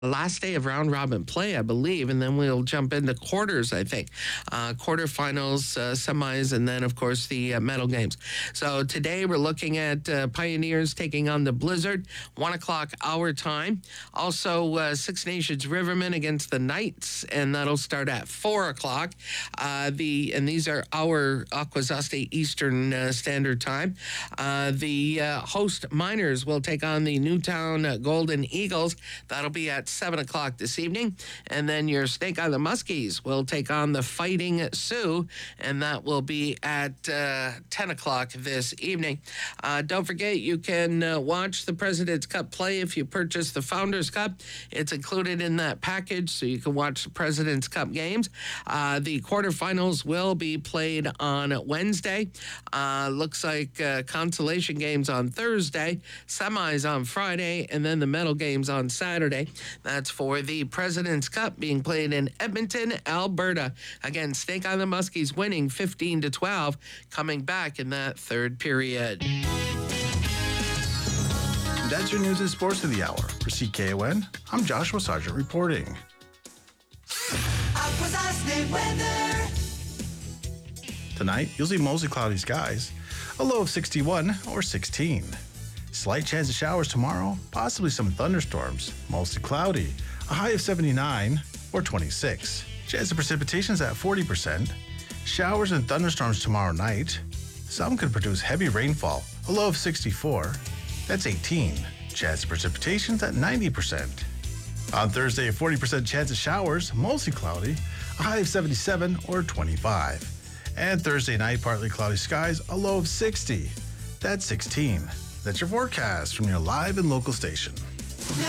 last day of round robin play, I believe, and then we'll jump into quarters, I think. Quarterfinals, semis, and then, of course, the medal games. So today we're looking at Pioneers taking on the Blizzard, 1 o'clock our time. Also, Six Nations Rivermen against the Knights, and that'll start at 4 o'clock. And these are our Akwesasne Eastern Standard Time. The host Miners will take on the Newtown Golden Eagles. That'll be at 7 o'clock this evening. And then your Snake Island Muskies will take on the Fighting Sioux, and that will be at 10 o'clock this evening. Don't forget, you can watch the President's Cup play if you purchase the Founders Cup. It's included in that package, so you can watch the President's Cup games. The quarterfinals will be played on Wednesday. Looks like consolation games on Thursday, semis on Friday, and then the medal games on Saturday. That's for the President's Cup being played in Edmonton, Alberta. Again, Snake Island Muskies winning 15-12, coming back in that third period. That's your news and sports of the hour. For CKON, I'm Joshua Sargent reporting. Tonight, you'll see mostly cloudy skies, a low of 61 or 16. Slight chance of showers tomorrow, possibly some thunderstorms, mostly cloudy, a high of 79 or 26. Chance of precipitation is at 40%. Showers and thunderstorms tomorrow night. Some could produce heavy rainfall, a low of 64. That's 18. Chance of precipitation is at 90%. On Thursday, a 40% chance of showers, mostly cloudy, a high of 77 or 25. And Thursday night, partly cloudy skies, a low of 60. That's 16. That's your forecast from your live and local station.